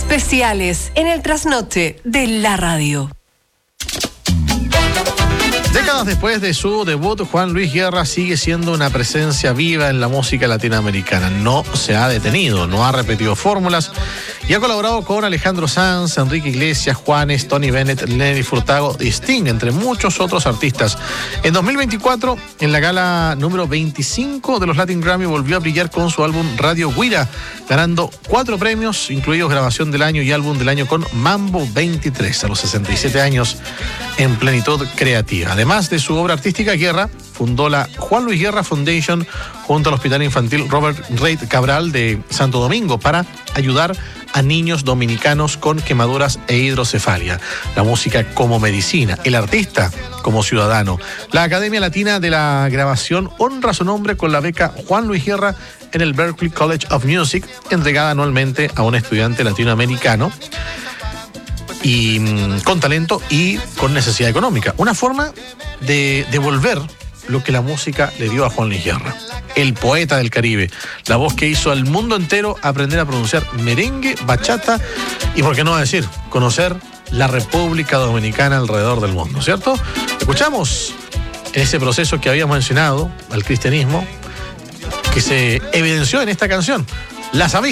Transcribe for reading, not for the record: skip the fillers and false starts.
especiales en el trasnoche de la radio. Décadas después de su debut, Juan Luis Guerra sigue siendo una presencia viva en la música latinoamericana. No se ha detenido, no ha repetido fórmulas y ha colaborado con Alejandro Sanz, Enrique Iglesias, Juanes, Tony Bennett, Lenny Furtado y Sting, entre muchos otros artistas. En 2024, en la gala número 25 de los Latin Grammy, volvió a brillar con su álbum Radio Guira, ganando 4 premios, incluidos Grabación del Año y Álbum del Año con Mambo 23, a los 67 años en plenitud creativa. Además de su obra artística, Guerra fundó la Juan Luis Guerra Foundation junto al Hospital Infantil Robert Reid Cabral de Santo Domingo para ayudar a niños dominicanos con quemaduras e hidrocefalia. La música como medicina, el artista como ciudadano. La Academia Latina de la Grabación honra su nombre con la beca Juan Luis Guerra en el Berklee College of Music, entregada anualmente a un estudiante latinoamericano y con talento y con necesidad económica. Una forma de devolver lo que la música le dio a Juan Luis Guerra, el poeta del Caribe, la voz que hizo al mundo entero aprender a pronunciar merengue, bachata y, por qué no decir, conocer la República Dominicana alrededor del mundo, ¿cierto? Escuchamos en ese proceso que habíamos mencionado al cristianismo, que se evidenció en esta canción, La Sabía.